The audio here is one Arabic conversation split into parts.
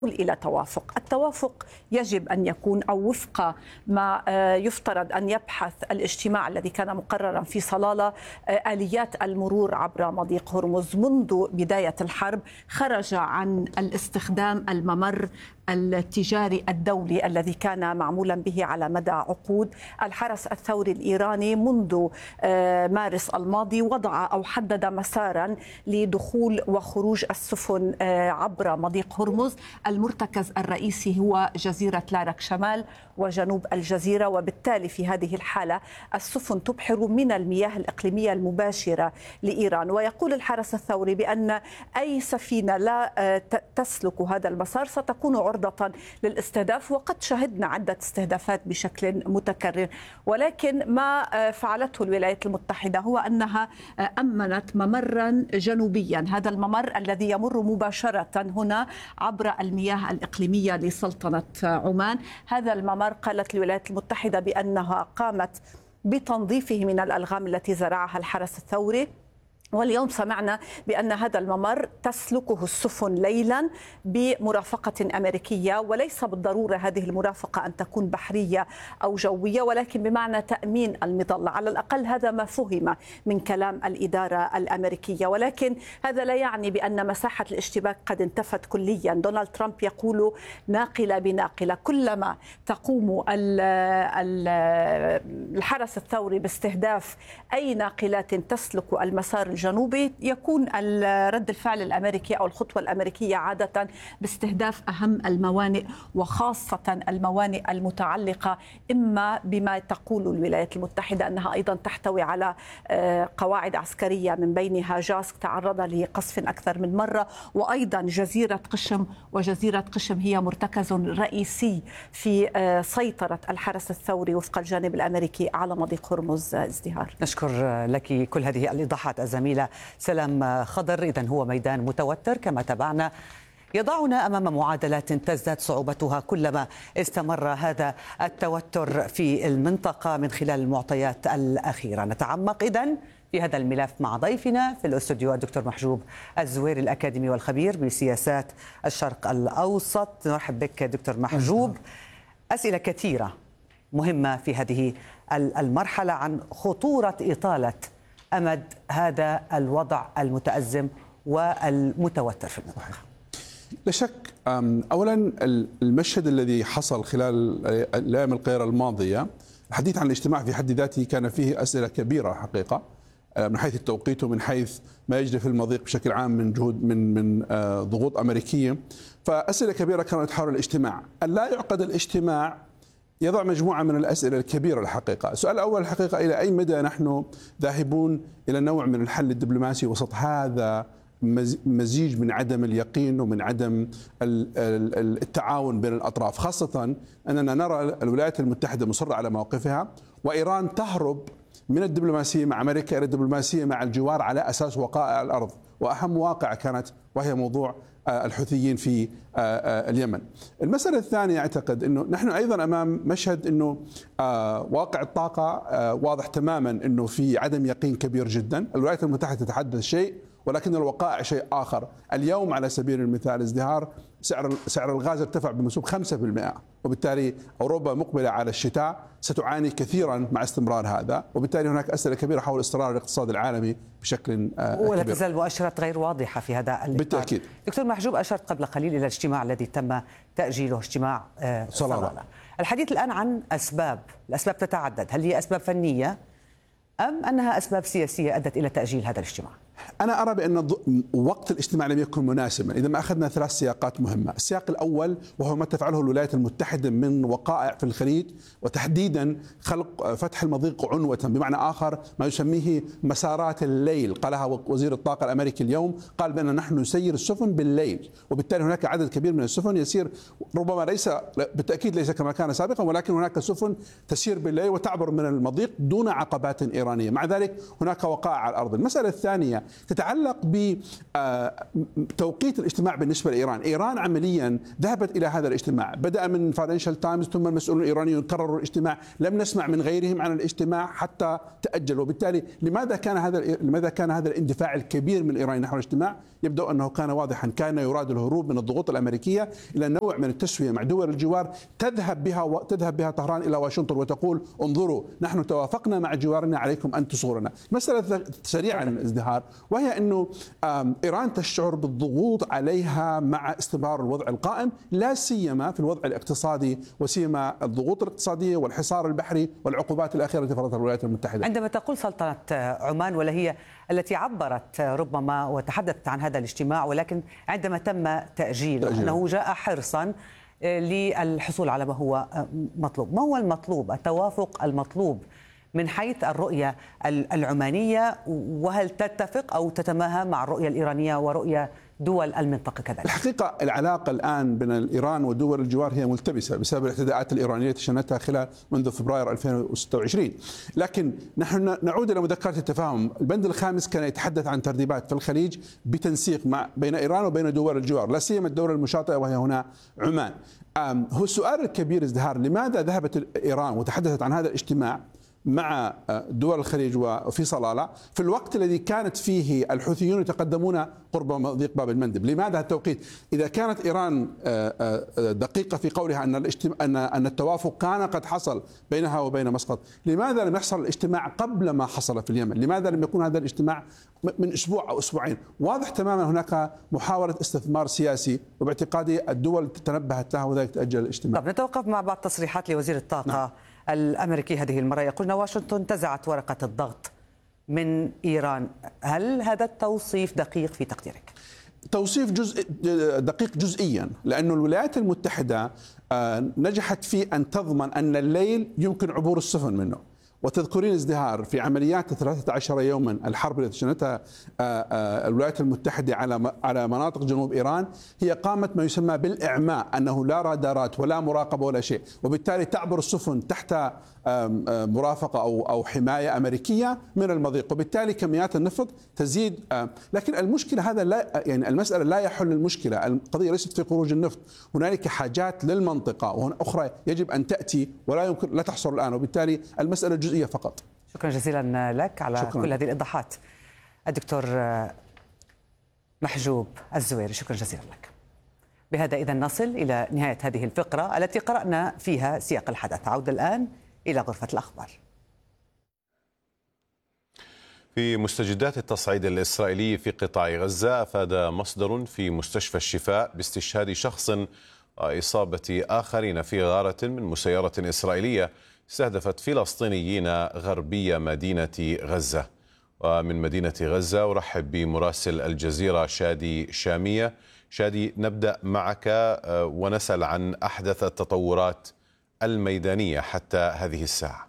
إلى توافق. التوافق يجب أن يكون أو وفق ما يفترض أن يبحث الاجتماع الذي كان مقررا في صلالة آليات المرور عبر مضيق هرمز. منذ بداية الحرب خرج عن الاستخدام الممر التجاري الدولي الذي كان معمولا به على مدى عقود. الحرس الثوري الإيراني منذ مارس الماضي وضع أو حدد مسارا لدخول وخروج السفن عبر مضيق هرمز. المرتكز الرئيسي هو جزيرة لارك شمال وجنوب الجزيرة، وبالتالي في هذه الحالة السفن تبحر من المياه الإقليمية المباشرة لإيران. ويقول الحرس الثوري بأن أي سفينة لا تسلك هذا المسار ستكون عرضة للاستهداف، وقد شهدنا عدة استهدافات بشكل متكرر. ولكن ما فعلته الولايات المتحدة هو أنها أمنت ممرا جنوبيا، هذا الممر الذي يمر مباشرة هنا عبر المياه الإقليمية لسلطنة عمان. هذا الممر قالت الولايات المتحدة بأنها قامت بتنظيفه من الألغام التي زرعها الحرس الثوري، واليوم سمعنا بأن هذا الممر تسلكه السفن ليلا بمرافقة أمريكية، وليس بالضرورة هذه المرافقة أن تكون بحرية أو جوية، ولكن بمعنى تأمين المظلة. على الأقل هذا ما فهم من كلام الإدارة الأمريكية، ولكن هذا لا يعني بأن مساحة الاشتباك قد انتفت كليا. دونالد ترامب يقول ناقلة بناقلة، كلما تقوم الحرس الثوري باستهداف أي ناقلات تسلك المسار الجنوبي يكون رد الفعل الأمريكي أو الخطوة الأمريكية عادة باستهداف أهم الموانئ، وخاصة الموانئ المتعلقة إما بما تقول الولايات المتحدة أنها أيضا تحتوي على قواعد عسكرية، من بينها جاسك تعرض لقصف أكثر من مرة، وأيضا جزيرة قشم. وجزيرة قشم هي مرتكز رئيسي في سيطرة الحرس الثوري وفق الجانب الأمريكي على مضيق هرمز. ازدهار، نشكر لك كل هذه الإيضاحات الزميلة سلام خضر. إذن هو ميدان متوتر كما تابعنا، يضعنا أمام معادلات تزداد صعوبتها كلما استمر هذا التوتر في المنطقة من خلال المعطيات الأخيرة. نتعمق إذن في هذا الملف مع ضيفنا في الاستوديو الدكتور محجوب الزويري، الأكاديمي والخبير بسياسات الشرق الأوسط. نرحب بك دكتور محجوب. أسئلة كثيرة مهمة في هذه المرحلة عن خطورة إطالة أمد هذا الوضع المتأزم والمتوتر في المنطقة. لا شك، أولا المشهد الذي حصل خلال الأيام القليلة الماضية، الحديث عن الاجتماع في حد ذاته كان فيه أسئلة كبيرة حقيقة، من حيث التوقيت ومن حيث ما يجري في المضيق بشكل عام من جهود من ضغوط أمريكية. فأسئلة كبيرة كانت حول الاجتماع. أن لا يعقد الاجتماع يضع مجموعة من الأسئلة الكبيرة الحقيقة. السؤال الأول الحقيقة، إلى أي مدى نحن ذاهبون إلى نوع من الحل الدبلوماسي وسط هذا مزيج من عدم اليقين ومن عدم التعاون بين الأطراف، خاصة أننا نرى الولايات المتحدة مصرة على موقفها، وإيران تهرب من الدبلوماسية مع أمريكا إلى الدبلوماسية مع الجوار على أساس وقائع الأرض، وأهم واقعة كانت وهي موضوع الحوثيين في اليمن. المسألة الثانية، أعتقد أنه نحن أيضا أمام مشهد أنه واقع الطاقة واضح تماما أنه في عدم يقين كبير جدا. الولايات المتحدة تتحدث شيء ولكن الوقائع شيء آخر. اليوم على سبيل المثال ازدهار سعر الغاز ارتفع بمسوب 5%، وبالتالي أوروبا مقبلة على الشتاء ستعاني كثيرا مع استمرار هذا، وبالتالي هناك أسئلة كبيرة حول استقرار الاقتصاد العالمي بشكل ولا كبير. تزال مؤشرات غير واضحة في هذا الإطار. بالتأكيد. دكتور محجوب، أشرت قبل قليل إلى الاجتماع الذي تم تأجيله، اجتماع صلالة. الحديث الآن عن الأسباب تتعدد، هل هي أسباب فنية أم أنها أسباب سياسية أدت إلى تأجيل هذا الاجتماع؟ أنا أرى بأن وقت الاجتماع لم يكن مناسبا. إذا ما أخذنا 3 سياقات مهمة، السياق الأول وهو ما تفعله الولايات المتحدة من وقائع في الخليج، وتحديدا خلق فتح المضيق عنوة، بمعنى آخر ما يسميه مسارات الليل. قالها وزير الطاقة الأمريكي اليوم، قال بأن نحن نسير السفن بالليل، وبالتالي هناك عدد كبير من السفن يسير، ربما ليس بالتأكيد ليس كما كان سابقا، ولكن هناك سفن تسير بالليل وتعبر من المضيق دون عقبات إيرانية. مع ذلك هناك وقائع على الأرض. المسألة الثانية، تتعلق بتوقيت الاجتماع بالنسبة لإيران. إيران عمليا ذهبت إلى هذا الاجتماع، بدأ من فاينانشال تايمز ثم المسؤولون الإيرانيون قرروا الاجتماع، لم نسمع من غيرهم عن الاجتماع حتى تأجل. وبالتالي لماذا كان هذا الاندفاع الكبير من إيران نحو الاجتماع؟ يبدو أنه كان واضحا، كان يراد الهروب من الضغوط الأمريكية إلى نوع من التسوية مع دول الجوار تذهب بها طهران إلى واشنطن وتقول انظروا نحن توافقنا مع جوارنا، عليكم أن تصغرنا. مسألة سريعا ازدهار، وهي أنه إيران تشعر بالضغوط عليها مع استمرار الوضع القائم، لا سيما في الوضع الاقتصادي، وسيما الضغوط الاقتصادية والحصار البحري والعقوبات الأخيرة التي فرضتها الولايات المتحدة. عندما تقول سلطنة عمان، ولا هي التي عبرت ربما وتحدثت عن هذا الاجتماع، ولكن عندما تم تأجيله أنه جاء حرصا للحصول على ما هو مطلوب. ما هو المطلوب، التوافق المطلوب من حيث الرؤية العمانية، وهل تتفق أو تتماهى مع الرؤية الإيرانية ورؤية دول المنطقة كذلك؟ الحقيقة العلاقة الآن بين إيران ودول الجوار هي ملتبسة بسبب الاعتداءات الإيرانية التي شنتها منذ فبراير 2026. لكن نحن نعود إلى مذكرة التفاهم. البند الخامس كان يتحدث عن ترتيبات في الخليج بتنسيق بين إيران وبين دول الجوار، لا سيما الدولة المشاطئة وهي هنا عمان. هو السؤال الكبير ازدهار، لماذا ذهبت إيران وتحدثت عن هذا الاجتماع مع دول الخليج وفي صلالة في الوقت الذي كانت فيه الحوثيون يتقدمون قرب مضيق باب المندب؟ لماذا التوقيت؟ إذا كانت إيران دقيقة في قولها أن التوافق كان قد حصل بينها وبين مسقط، لماذا لم يحصل الاجتماع قبل ما حصل في اليمن؟ لماذا لم يكون هذا الاجتماع من أسبوع أو أسبوعين؟ واضح تماما هناك محاولة استثمار سياسي، وباعتقادي الدول تنبهت لها وذلك تأجل الاجتماع. طب نتوقف مع بعض تصريحات لوزير الطاقة الأمريكي هذه المرة، يقول أن واشنطن انتزعت ورقة الضغط من إيران. هل هذا التوصيف دقيق في تقديرك؟ توصيف دقيق جزئيا، لأن الولايات المتحدة نجحت في أن تضمن أن الليل يمكن عبور السفن منه. وتذكرين ازدهار في عمليات 13 يوما الحرب التي شنتها الولايات المتحدة على مناطق جنوب إيران، هي قامت ما يسمى بالإعماء، أنه لا رادارات ولا مراقبة ولا شيء، وبالتالي تعبر السفن تحت مرافقة أو حماية أمريكية من المضيق، وبالتالي كميات النفط تزيد. لكن المشكلة هذا لا، يعني المسألة لا يحل المشكلة، القضية ليست في خروج النفط، هنالك حاجات للمنطقة وأخرى يجب أن تأتي ولا يمكن لا تحصل الآن، وبالتالي المسألة جزئية فقط. شكرا جزيلا لك على كل هذه الإيضاحات الدكتور محجوب الزويري، شكرا جزيلا لك. بهذا إذن نصل إلى نهاية هذه الفقرة التي قرأنا فيها سياق الحدث. عودة الآن إلى غرفة الأخبار. في مستجدات التصعيد الإسرائيلي في قطاع غزة، أفاد مصدر في مستشفى الشفاء باستشهاد شخص وإصابة آخرين في غارة من مسيرة إسرائيلية استهدفت فلسطينيين غربي مدينة غزة. ومن مدينة غزة أرحب بمراسل الجزيرة شادي شامية. شادي، نبدأ معك ونسأل عن أحدث التطورات الميدانية حتى هذه الساعة.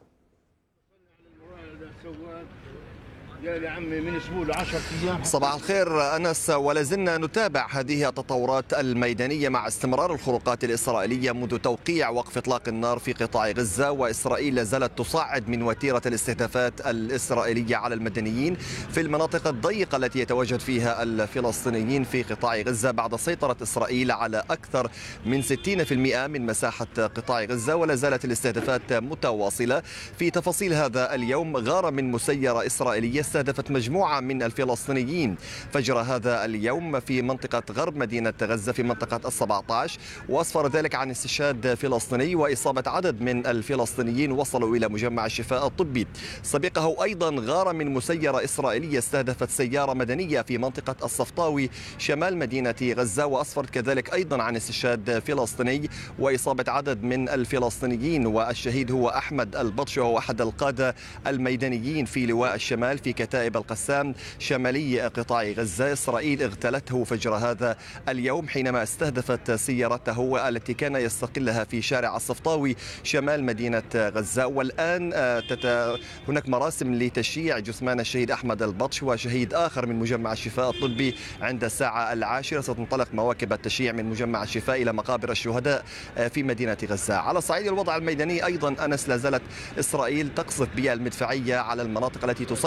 صباح الخير أنس، ولازلنا نتابع هذه التطورات الميدانية مع استمرار الخروقات الإسرائيلية منذ توقيع وقف إطلاق النار في قطاع غزة، وإسرائيل لازالت تصعد من وتيرة الاستهدافات الإسرائيلية على المدنيين في المناطق الضيقة التي يتواجد فيها الفلسطينيين في قطاع غزة بعد سيطرة إسرائيل على أكثر من 60% من مساحة قطاع غزة، ولا زالت الاستهدافات متواصلة. في تفاصيل هذا اليوم، غارة من مسيرة إسرائيلية استهدفت مجموعة من الفلسطينيين فجر هذا اليوم في منطقة غرب مدينة غزة في منطقة ال17، وأسفر ذلك عن استشهاد فلسطيني وإصابة عدد من الفلسطينيين وصلوا إلى مجمع الشفاء الطبي. سبقه أيضا غارة من مسيرة إسرائيلية استهدفت سيارة مدنية في منطقة الصفطاوي شمال مدينة غزة، وأسفرت كذلك أيضا عن استشهاد فلسطيني وإصابة عدد من الفلسطينيين، والشهيد هو أحمد البطش وهو أحد القادة الميدانيين في لواء الشمال في كتائب القسام شمالي قطاع غزة. إسرائيل اغتالته فجر هذا اليوم حينما استهدفت سيارته التي كان يستقلها في شارع الصفطاوي شمال مدينة غزة. والآن هناك مراسم لتشييع جثمان الشهيد أحمد البطش وشهيد آخر من مجمع الشفاء الطبي. عند الساعة 10 ستنطلق مواكب التشييع من مجمع الشفاء إلى مقابر الشهداء في مدينة غزة. على صعيد الوضع الميداني أيضا أنس، لا زالت إسرائيل تقصف بالمدفعية على المناطق التي تسيطر عليها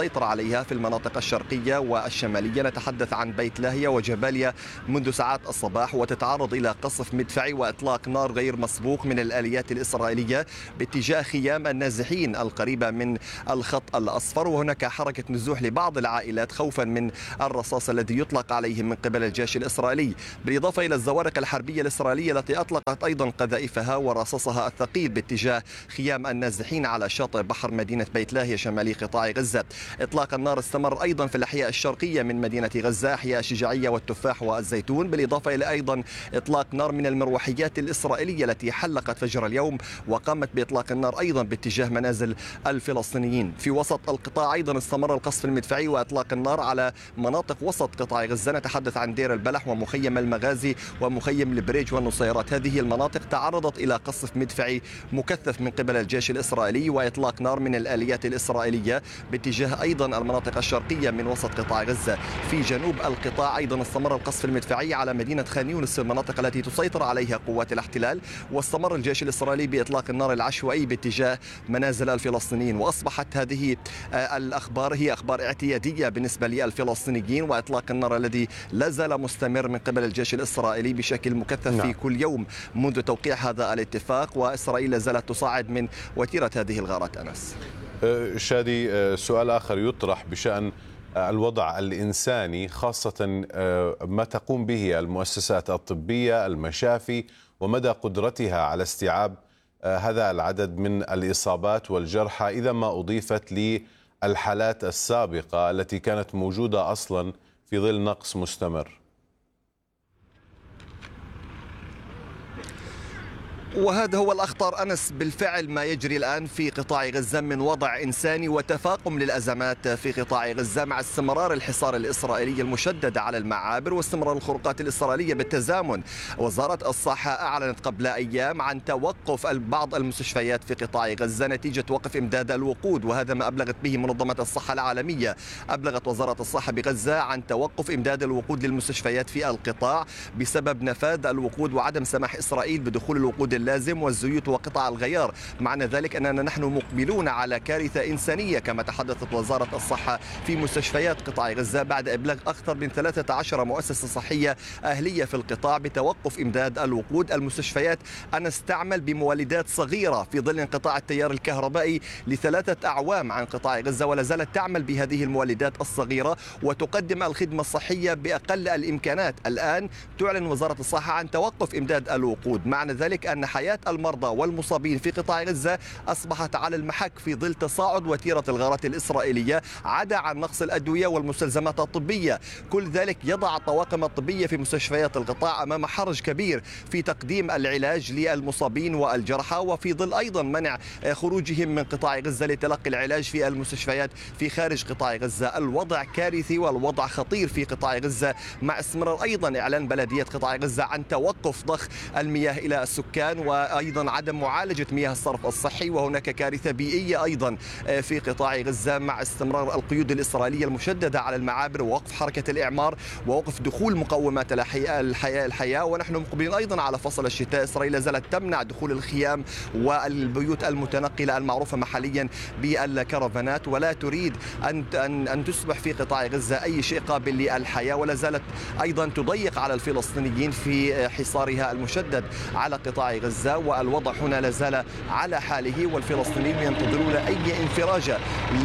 عليها في المناطق الشرقية والشمالية. نتحدث عن بيت لاهيا وجباليا منذ ساعات الصباح، وتتعرض إلى قصف مدفعي وإطلاق نار غير مسبوق من الآليات الإسرائيلية باتجاه خيام النازحين القريبة من الخط الأصفر، وهناك حركة نزوح لبعض العائلات خوفا من الرصاص الذي يطلق عليهم من قبل الجيش الإسرائيلي، بالإضافة إلى الزوارق الحربية الإسرائيلية التي أطلقت أيضا قذائفها ورصاصها الثقيل باتجاه خيام النازحين على شاطئ بحر مدينة بيت لاهيا شمالي قطاع غزة. إطلاق النار استمر أيضا في الأحياء الشرقية من مدينة غزة، أحياء الشجاعية والتفاح والزيتون، بالإضافة إلى أيضا إطلاق نار من المروحيات الإسرائيلية التي حلقت فجر اليوم وقامت بإطلاق النار أيضا باتجاه منازل الفلسطينيين. في وسط القطاع أيضا استمر القصف المدفعي وإطلاق النار على مناطق وسط قطاع غزة. نتحدث عن دير البلح ومخيم المغازي ومخيم البريج والنصيرات. هذه المناطق تعرضت إلى قصف مدفعي مكثف من قبل الجيش الإسرائيلي وإطلاق نار من الآليات الإسرائيلية باتجاه أيضا المناطق الشرقية من وسط قطاع غزة. في جنوب القطاع أيضا استمر القصف المدفعي على مدينة خان يونس في المناطق التي تسيطر عليها قوات الاحتلال، واستمر الجيش الإسرائيلي بإطلاق النار العشوائي باتجاه منازل الفلسطينيين. وأصبحت هذه الأخبار هي أخبار اعتيادية بالنسبة للفلسطينيين، وإطلاق النار الذي لا زال مستمر من قبل الجيش الإسرائيلي بشكل مكثف في كل يوم منذ توقيع هذا الاتفاق، وإسرائيل لا زالت تصاعد من وتيرة هذه الغارات. أنس شادي، سؤال آخر يطرح بشأن الوضع الإنساني، خاصة ما تقوم به المؤسسات الطبية، المشافي، ومدى قدرتها على استيعاب هذا العدد من الإصابات والجرحى إذا ما أضيفت للحالات السابقة التي كانت موجودة أصلا في ظل نقص مستمر. وهذا هو الأخطر أنس بالفعل ما يجري الآن في قطاع غزة من وضع إنساني وتفاقم للأزمات في قطاع غزة مع استمرار الحصار الإسرائيلي المشدد على المعابر واستمرار الخروقات الإسرائيلية بالتزامن. وزارة الصحة أعلنت قبل أيام عن توقف بعض المستشفيات في قطاع غزة نتيجة وقف إمداد الوقود، وهذا ما أبلغت به منظمة الصحة العالمية. أبلغت وزارة الصحة بغزة عن توقف إمداد الوقود للمستشفيات في القطاع بسبب نفاذ الوقود وعدم سماح إسرائيل بدخول الوقود اللازم والزيوت وقطع الغيار. معنى ذلك أننا نحن مقبلون على كارثة إنسانية كما تحدثت وزارة الصحة في مستشفيات قطاع غزة بعد إبلاغ أكثر من 13 مؤسسة صحية أهلية في القطاع بتوقف إمداد الوقود. المستشفيات أنس تعمل بمولدات صغيرة في ظل انقطاع التيار الكهربائي ل3 أعوام عن قطاع غزة، ولا زالت تعمل بهذه المولدات الصغيرة وتقدم الخدمة الصحية بأقل الإمكانات. الآن تعلن وزارة الصحة عن توقف إمداد الوقود، معنى ذلك أن حياة المرضى والمصابين في قطاع غزة أصبحت على المحك في ظل تصاعد وتيرة الغارات الإسرائيلية، عدا عن نقص الأدوية والمستلزمات الطبية. كل ذلك يضع الطواقم الطبية في مستشفيات القطاع أمام حرج كبير في تقديم العلاج للمصابين والجرحى، وفي ظل أيضا منع خروجهم من قطاع غزة لتلقي العلاج في المستشفيات في خارج قطاع غزة. الوضع كارثي والوضع خطير في قطاع غزة، مع استمرار أيضا إعلان بلدية قطاع غزة عن توقف ضخ المياه إلى السكان وأيضا عدم معالجة مياه الصرف الصحي. وهناك كارثة بيئية أيضا في قطاع غزة مع استمرار القيود الإسرائيلية المشددة على المعابر ووقف حركة الإعمار ووقف دخول مقومات الحياة. ونحن مقبلين أيضا على فصل الشتاء. إسرائيل لا زالت تمنع دخول الخيام والبيوت المتنقلة المعروفة محليا بالكرفانات، ولا تريد أن تصبح في قطاع غزة أي شيء قابل للحياة، ولا زالت أيضا تضيق على الفلسطينيين في حصارها المشدد على قطاع غزة. والوضع هنا لا زال على حاله، والفلسطينيين ينتظرون أي انفراجة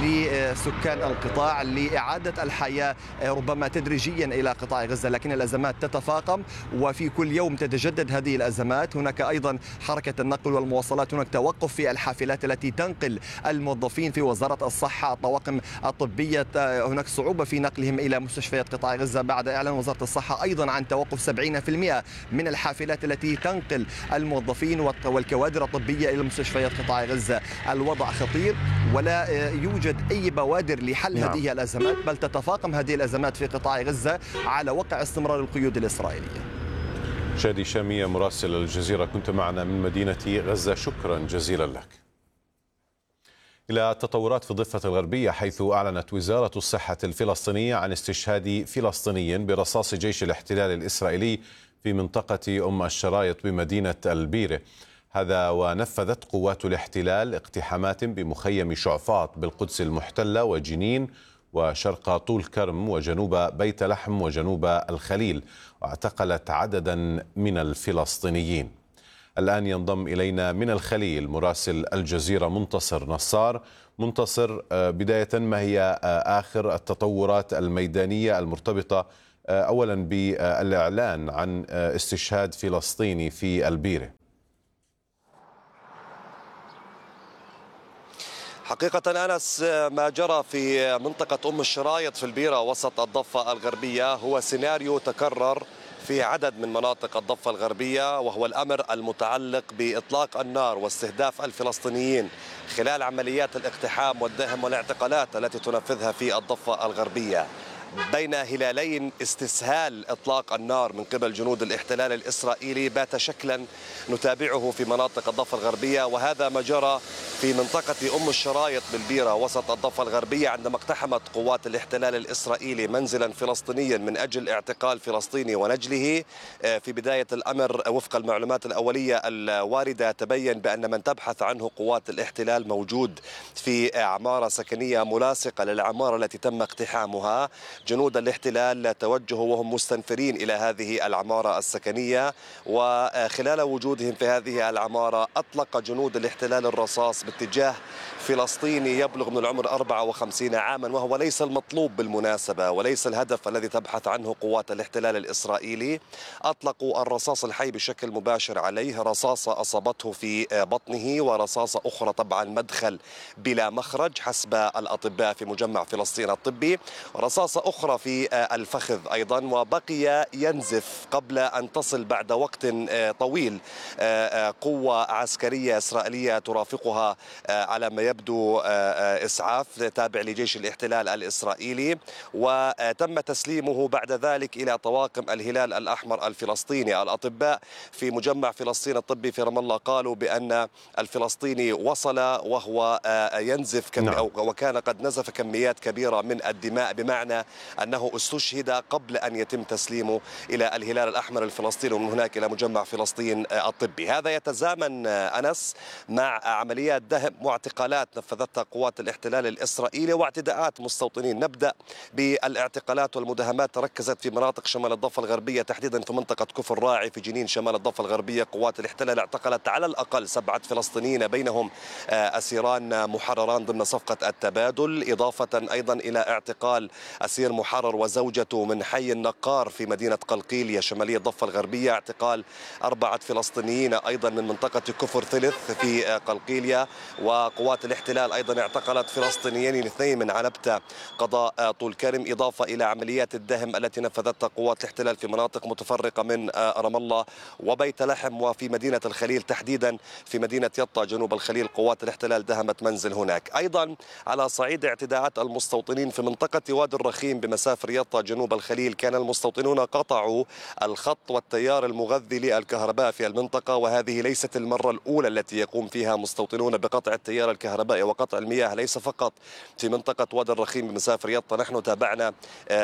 لسكان القطاع لإعادة الحياة ربما تدريجيا إلى قطاع غزة، لكن الأزمات تتفاقم وفي كل يوم تتجدد هذه الأزمات. هناك أيضا حركة النقل والمواصلات، هناك توقف في الحافلات التي تنقل الموظفين في وزارة الصحة الطواقم الطبية، هناك صعوبة في نقلهم إلى مستشفيات قطاع غزة بعد إعلان وزارة الصحة أيضا عن توقف 70% من الحافلات التي تنقل الموظفين والكوادر الطبية إلى مستشفيات قطاع غزة. الوضع خطير ولا يوجد أي بوادر لحل هذه الأزمات، بل تتفاقم هذه الأزمات في قطاع غزة على وقع استمرار القيود الإسرائيلية. شادي شامية مراسل الجزيرة كنت معنا من مدينة غزة، شكرا جزيلا لك. إلى التطورات في الضفة الغربية، حيث أعلنت وزارة الصحة الفلسطينية عن استشهاد فلسطيني برصاص جيش الاحتلال الإسرائيلي في منطقة أم الشرايط بمدينة البيرة. هذا ونفذت قوات الاحتلال اقتحامات بمخيم شعفاط بالقدس المحتلة وجنين وشرق طول كرم وجنوب بيت لحم وجنوب الخليل، واعتقلت عددا من الفلسطينيين. الآن ينضم إلينا من الخليل مراسل الجزيرة منتصر نصار. منتصر، بداية ما هي آخر التطورات الميدانية المرتبطة أولا بالإعلان عن استشهاد فلسطيني في البيرة؟ حقيقة أنس، ما جرى في منطقة أم الشرايط في البيرة وسط الضفة الغربية هو سيناريو تكرر في عدد من مناطق الضفة الغربية، وهو الأمر المتعلق بإطلاق النار واستهداف الفلسطينيين خلال عمليات الاقتحام والدهم والاعتقالات التي تنفذها في الضفة الغربية، بين هلالين استسهال إطلاق النار من قبل جنود الاحتلال الإسرائيلي بات شكلا نتابعه في مناطق الضفة الغربية. وهذا ما جرى في منطقة أم الشرايط بالبيرة وسط الضفة الغربية عندما اقتحمت قوات الاحتلال الإسرائيلي منزلا فلسطينيا من أجل اعتقال فلسطيني ونجله. في بداية الأمر وفق المعلومات الأولية الواردة تبين بأن من تبحث عنه قوات الاحتلال موجود في عمارة سكنية ملاصقة للعمارة التي تم اقتحامها. جنود الاحتلال توجهوا وهم مستنفرين إلى هذه العمارة السكنية، وخلال وجودهم في هذه العمارة أطلق جنود الاحتلال الرصاص باتجاه فلسطيني يبلغ من العمر 54 عاما، وهو ليس المطلوب بالمناسبة وليس الهدف الذي تبحث عنه قوات الاحتلال الإسرائيلي. أطلقوا الرصاص الحي بشكل مباشر عليه، رصاصة أصابته في بطنه ورصاصة أخرى طبعا مدخل بلا مخرج حسب الأطباء في مجمع فلسطين الطبي، رصاصة أخرى في الفخذ أيضا، وبقي ينزف قبل أن تصل بعد وقت طويل قوة عسكرية إسرائيلية ترافقها على ما يبدو إسعاف تابع لجيش الاحتلال الإسرائيلي، وتم تسليمه بعد ذلك إلى طواقم الهلال الأحمر الفلسطيني. الأطباء في مجمع فلسطين الطبي في رام الله قالوا بأن الفلسطيني وصل وهو ينزف وكان قد نزف كميات كبيرة من الدماء، بمعنى أنه استشهد قبل أن يتم تسليمه إلى الهلال الأحمر الفلسطيني ومن هناك إلى مجمع فلسطين الطبي. هذا يتزامن أنس مع عمليات دهم واعتقالات نفذتها قوات الاحتلال الإسرائيلي واعتداءات مستوطنين. نبدأ بالاعتقالات والمداهمات تركزت في مناطق شمال الضفة الغربية، تحديدا في منطقة كفر راعي في جنين شمال الضفة الغربية. قوات الاحتلال اعتقلت على الأقل 7 فلسطينيين، بينهم أسيران محرران ضمن صفقة التبادل، إضافة أيضا إلى اعتقال أسير محرر وزوجته من حي النقار في مدينة قلقيلية شمالية الضفة الغربية، اعتقال 4 فلسطينيين أيضا من منطقة كفر ثلث في قلقيلية. وقوات الاحتلال أيضا اعتقلت فلسطينيين 2 من عنبتة قضاء طول كرم، إضافة إلى عمليات الدهم التي نفذتها قوات الاحتلال في مناطق متفرقة من رام الله وبيت لحم وفي مدينة الخليل، تحديدا في مدينة يطا جنوب الخليل قوات الاحتلال دهمت منزل هناك. أيضا على صعيد اعتداءات المستوطنين في منطقة وادي الرخيم بمسافر يطا جنوب الخليل، كان المستوطنون قطعوا الخط والتيار المغذي للكهرباء في المنطقة، وهذه ليست المرة الأولى التي يقوم فيها مستوطنون بقطع التيار الكهربائي وقطع المياه، ليس فقط في منطقة وادي الرخيم بمسافر يطا. نحن تابعنا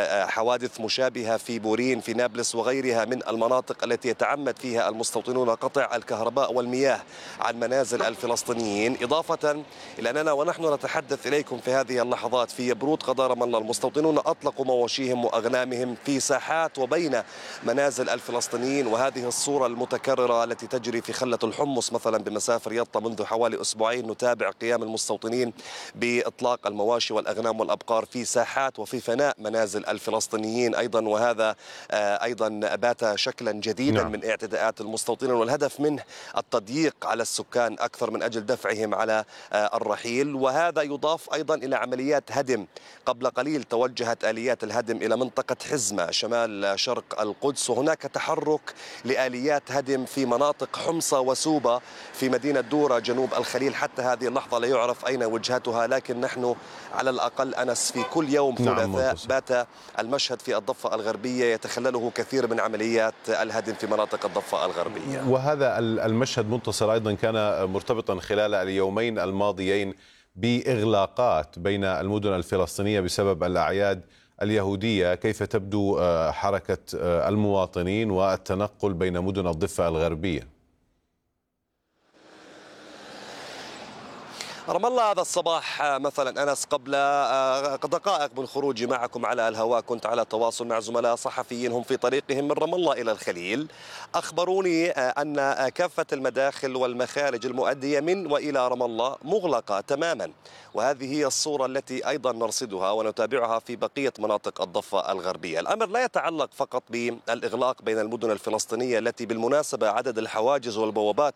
حوادث مشابهة في بورين في نابلس وغيرها من المناطق التي يتعمد فيها المستوطنون قطع الكهرباء والمياه عن منازل الفلسطينيين، إضافة إلى أننا ونحن نتحدث إليكم في هذه اللحظات في يبرود قضاء رام الله المستوطنون أطلقوا مواشيهم وأغنامهم في ساحات وبين منازل الفلسطينيين، وهذه الصورة المتكررة التي تجري في خلة الحمص مثلا بمسافر يطا منذ حوالي أسبوعين. نتابع قيام المستوطنين بإطلاق المواشي والأغنام والأبقار في ساحات وفي فناء منازل الفلسطينيين أيضا، وهذا أيضا بات شكلا جديدا من اعتداءات المستوطنين، والهدف منه التضييق على السكان أكثر من أجل دفعهم على الرحيل. وهذا يضاف أيضا إلى عمليات هدم. قبل قليل توجهت آليات الهدم إلى منطقة حزمة شمال شرق القدس، وهناك تحرك لآليات هدم في مناطق حمصة وسوبة في مدينة دورة جنوب الخليل. حتى هذه اللحظة لا يعرف أين وجهتها، لكن نحن على الأقل أنس في كل يوم ثلاثاء بات المشهد في الضفة الغربية يتخلله كثير من عمليات الهدم في مناطق الضفة الغربية. وهذا المشهد منتصر أيضا كان مرتبطا خلال اليومين الماضيين بإغلاقات بين المدن الفلسطينية بسبب الأعياد اليهودية. كيف تبدو حركة المواطنين والتنقل بين مدن الضفة الغربية؟ رام الله هذا الصباح مثلا أنس قبل دقائق من خروجي معكم على الهواء كنت على تواصل مع زملاء صحفيين هم في طريقهم من رام الله إلى الخليل. أخبروني أن كافة المداخل والمخارج المؤدية من وإلى رام الله مغلقة تماما، وهذه هي الصورة التي أيضا نرصدها ونتابعها في بقية مناطق الضفة الغربية. الأمر لا يتعلق فقط بالإغلاق بين المدن الفلسطينية التي بالمناسبة عدد الحواجز والبوابات